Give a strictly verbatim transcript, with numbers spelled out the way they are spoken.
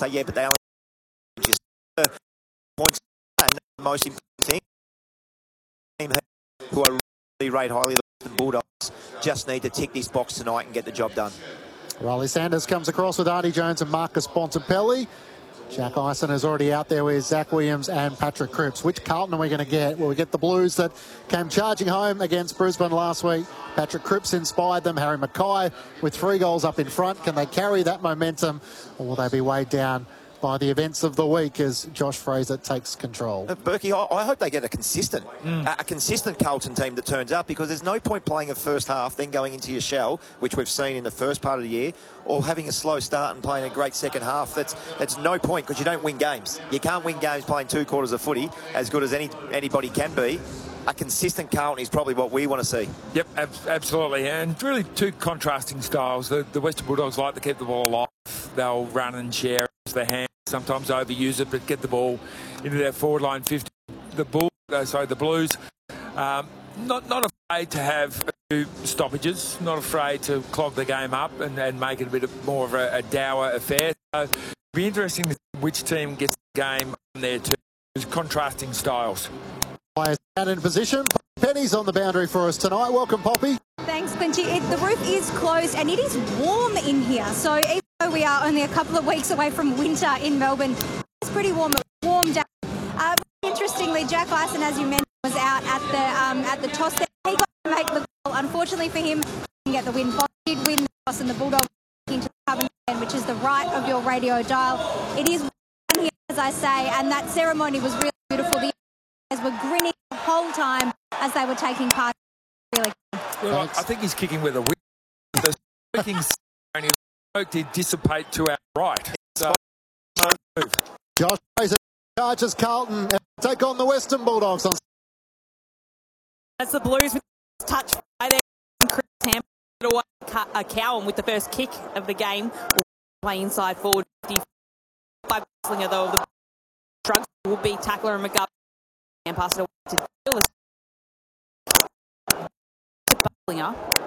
say, yeah, but they only just points. And the most important thing, who I really rate highly, the Bulldogs, just need to tick this box tonight and get the job done. Riley Sanders comes across with Artie Jones and Marcus Bontempelli. Jack Ison is already out there with Zach Williams and Patrick Cripps. Which Carlton are we going to get? Well, we get the Blues that came charging home against Brisbane last week. Patrick Cripps inspired them. Harry Mackay with three goals up in front. Can they carry that momentum, or will they be weighed down by the events of the week as Josh Fraser takes control? Uh, Berkey, I, I hope they get a consistent, mm. a, a consistent Carlton team that turns up, because there's no point playing a first half, then going into your shell, which we've seen in the first part of the year, or having a slow start and playing a great second half. That's that's no point, because you don't win games. You can't win games playing two quarters of footy, as good as any anybody can be. A consistent Carlton is probably what we want to see. Yep, ab absolutely. And really two contrasting styles. The, the Western Bulldogs like to keep the ball alive. They'll run and share their hands, sometimes overuse it, but get the ball into their forward line fifty. The Bull, uh, sorry, the Blues, um, not not afraid to have a few stoppages, not afraid to clog the game up and, and make it a bit of more of a, a dour affair. So it'll be interesting to see which team gets the game on there too. There's contrasting styles. Players down in position. Penny's on the boundary for us tonight. Welcome, Poppy. Thanks, Clinchy. It, the roof is closed and it is warm in here. So even though we are only a couple of weeks away from winter in Melbourne, it's pretty warm. Warm down. Uh, interestingly, Jack Ison, as you mentioned, was out at the um, at the toss there. He got to make the goal. Unfortunately for him, he didn't get the win. But he did win the toss, and the Bulldogs into the cover again, which is the right of your radio dial. It is warm here, as I say, and that ceremony was really beautiful. The guys were grinning the whole time as they were taking part. Really. Well, I, I think he's kicking with a whip. The smoking ceremony smoke did dissipate to our right. So, move. Josh Fraser charges Carlton and take on the Western Bulldogs. On That's the Blues with touch right there. Chris Ham away a Cowan with the first kick of the game. Will play inside forward. By Slinger, though, the Trugs will be tackler and McGovern and pass it away to Gillis. Slinger.